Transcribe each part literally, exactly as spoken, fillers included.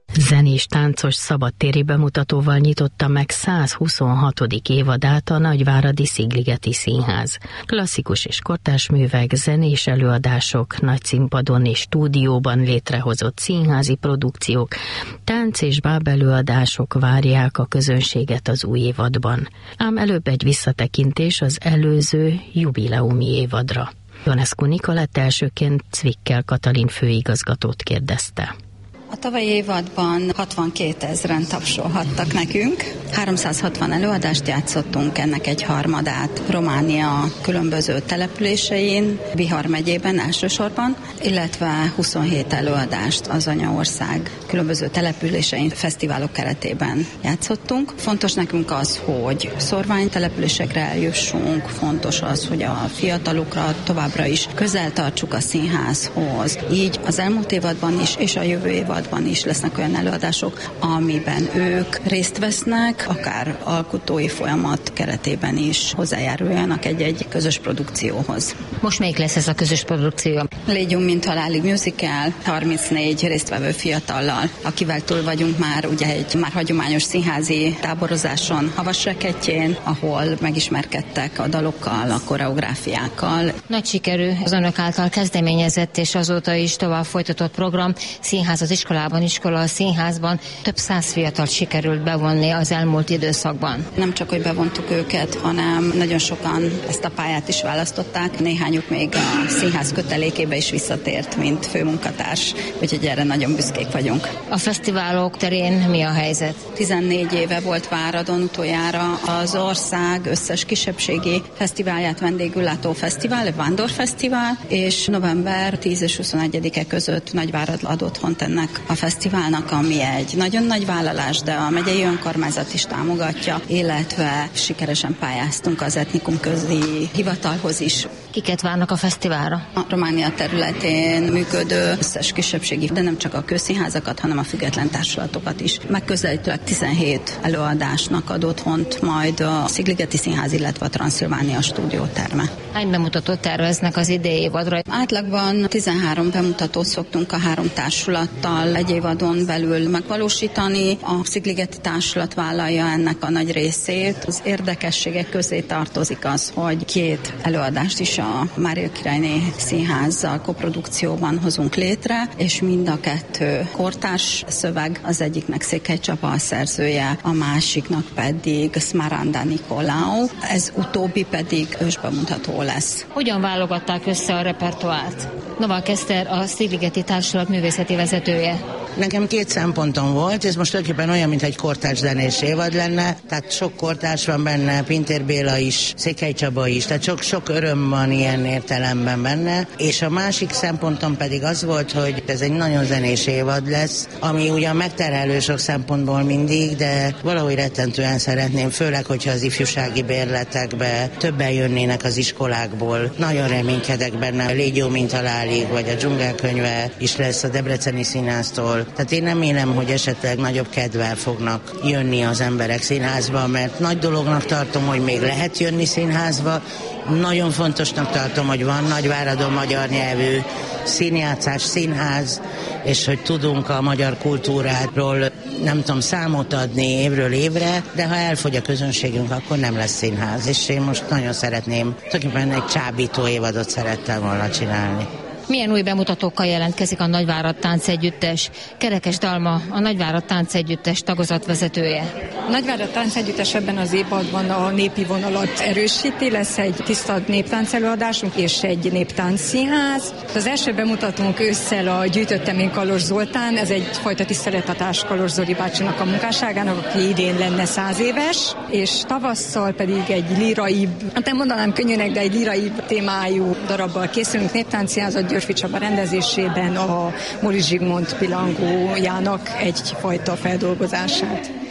Zenés táncos szabadtéri bemutatóval nyitotta meg százhuszonhatodik évadát a Nagyváradi Szigligeti Színház. Klasszikus és kortárs művek, zenés előadások, nagy színpadon és stúdióban létrehozott színházi produkciók, tánc és bábelőadások várják a közönséget az új évadban. Ám előbb egy visszatekintés az előző jubileumi évadra. Ionescu Nikolett elsőként Cvikkel Katalin főigazgatót kérdezte. A tavalyi évadban hatvankétezren tapsolhattak nekünk. háromszázhatvan előadást játszottunk, ennek egy harmadát Románia különböző településein, Bihar megyében elsősorban, illetve huszonhét előadást az anyaország különböző településein, fesztiválok keretében játszottunk. Fontos nekünk az, hogy szorványtelepülésekre eljussunk, fontos az, hogy a fiatalokra továbbra is közel tartsuk a színházhoz. Így az elmúlt évadban is, és a jövő évadban is lesznek olyan előadások, amiben ők részt vesznek, akár alkotói folyamat keretében is hozzájáruljanak egy-egy közös produkcióhoz. Most melyik lesz ez a közös produkció? Légyünk, mint halálig musical, harmincnégy résztvevő fiatallal, akivel túl vagyunk már ugye egy már hagyományos színházi táborozáson, Havasrekettjén, ahol megismerkedtek a dalokkal, a koreográfiákkal. Nagy sikerű az önök által kezdeményezett és azóta is tovább folytatott program, színház az iskolában, iskola a színházban. Több száz fiatalt sikerült bevonni az elmúlt időszakban. Nem csak, hogy bevontuk őket, hanem nagyon sokan ezt a pályát is választották. Néhányuk még a színház kötelékébe is visszatért, mint főmunkatárs, úgyhogy erre nagyon büszkék vagyunk. A fesztiválok terén mi a helyzet? tizennégy éve volt Váradon utoljára az ország összes kisebbségi fesztiválját vendégül látó fesztivál, a Vándor Fesztivál, és november tíz és huszonegyedike között Nagyvárad ad otthont ennek a fesztiválnak, ami egy nagyon nagy vállalás, de a megyei önkormányzat is támogatja, illetve sikeresen pályáztunk az etnikum közi hivatalhoz is. Kiket várnak a fesztiválra? A Románia területén működő összes kisebbségi, de nem csak a közszínházakat, hanem a független társulatokat is. Megközelítőleg tizenhét előadásnak ad otthont majd a Szigligeti Színház, illetve a Transzilvánia stúdióterme. Hány bemutatót terveznek az idei évadra? Átlagban tizenhárom bemutatót szoktunk a három társulattal egy évadon belül megvalósítani. A Szigligeti társulat vállalja ennek a nagy részét. Az érdekességek közé tartozik az, hogy két előadást is a Mária Királyné Színházzal koprodukcióban hozunk létre, és mind a kettő kortárs szöveg, az egyiknek Székely Csaba a szerzője, a másiknak pedig Smaranda Nikolaou, ez utóbbi pedig ősbemutató lesz. Hogyan válogatták össze a repertoárt? Novák Eszter, a Szigligeti Társulat művészeti vezetője. Nekem két szempontom volt, ez most tulajdonképpen olyan, mint egy kortárs zenés évad lenne, tehát sok kortárs van benne, Pintér Béla is, Székely Csaba is, tehát sok, sok öröm van ilyen értelemben benne, és a másik szempontom pedig az volt, hogy ez egy nagyon zenés évad lesz, ami ugyan megterhelő sok szempontból mindig, de valahogy rettentően szeretném, főleg, hogyha az ifjúsági bérletekbe többen jönnének az iskolákból. Nagyon reménykedek benne, a Légy jó, mint halálig, vagy a Dzsungelkönyve is lesz a Debreceni Színháztól. Tehát én nem élem, hogy esetleg nagyobb kedvel fognak jönni az emberek színházba, mert nagy dolognak tartom, hogy még lehet jönni színházba. Nagyon fontosnak tartom, hogy van Nagyváradon magyar nyelvű színjátszás, színház, és hogy tudunk a magyar kultúráról, nem tudom, számot adni évről évre, de ha elfogy a közönségünk, akkor nem lesz színház. És én most nagyon szeretném, tulajdonképpen egy csábító évadot szerettem volna csinálni. Milyen új bemutatókkal jelentkezik a Nagyvárad Táncegyüttes? Kerekes Dalma, a Nagyvárad Táncegyüttes tagozatvezetője. A Nagyvárad Táncegyüttes ebben az évadban a népi vonalat erősíti, lesz egy tiszta néptánc előadásunk és egy néptáncszínház. Az első bemutatónk ősszel a Gyűjtöttemény Kalos Zoltán, ez egyfajta tiszteletadás Kalos Zoli bácsinak a munkásságának, aki idén lenne száz éves, és tavasszal pedig egy liraibb, hát nem mondanám könnyűnek, de egy liraibb témájú darabbal készülünk, néptáncszínházat Györfi Csaba rendezésében a Móricz Zsigmond pilangójának egyfajta feldolgozását.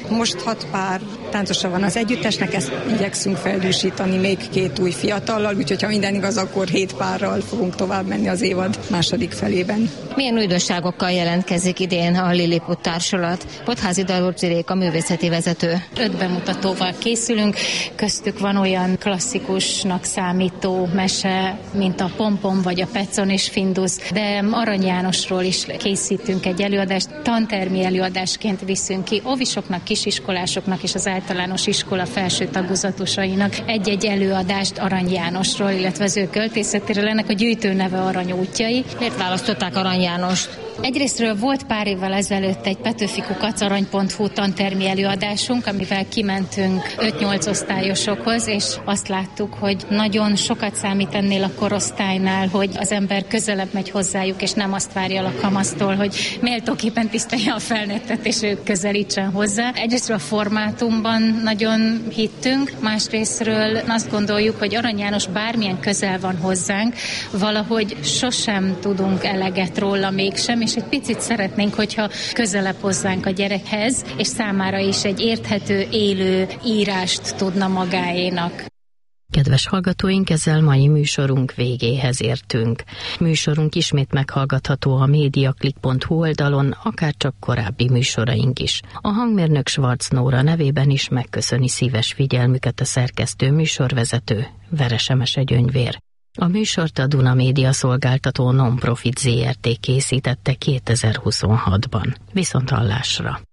Most hat pár táncosa van az együttesnek, ezt igyekszünk feldúsítani még két új fiatallal, úgyhogy ha minden igaz, akkor hét párral fogunk tovább menni az évad második felében. Milyen újdonságokkal jelentkezik idén a Lilliput társulat? Potházi Dalurci Réka, művészeti vezető. Öt bemutatóval készülünk, köztük van olyan klasszikusnak számító mese, mint a Pompom vagy a Pecon és Findus, de Arany Jánosról is készítünk egy előadást, tantermi előadásként viszünk ki óvisoknak, kisiskolásoknak és az általános iskola felső tagozatusainak egy-egy előadást Arany Jánosról, illetve az ő költészetéről. Ennek a gyűjtő neve Arany útjai. Miért választották Arany Jánost? Egyrésztről volt pár évvel ezelőtt egy Petőfi Kukac arany pont hu tantermi előadásunk, amivel kimentünk öt-nyolc osztályosokhoz, és azt láttuk, hogy nagyon sokat számít ennél a korosztálynál, hogy az ember közelebb megy hozzájuk, és nem azt várja a kamasztól, hogy méltóképpen tisztelje a felnőttet, és ők közelítsen hozzá. Egyrésztről a formátumban nagyon hittünk, másrésztről azt gondoljuk, hogy Arany János bármilyen közel van hozzánk, valahogy sosem tudunk eleget róla mégsem, és egy picit szeretnénk, hogyha közelebb hozzánk a gyerekhez, és számára is egy érthető, élő írást tudna magáénak. Kedves hallgatóink, ezzel mai műsorunk végéhez értünk. Műsorunk ismét meghallgatható a mediaclick pont hu oldalon, akár csak korábbi műsoraink is. A hangmérnök Schwarz Nóra nevében is megköszöni szíves figyelmüket a szerkesztő műsorvezető, Veres Emese Gyöngyvér. A műsort a Duna Média szolgáltató Non-Profit zé er té készítette kétezer-huszonhatban. Viszont hallásra!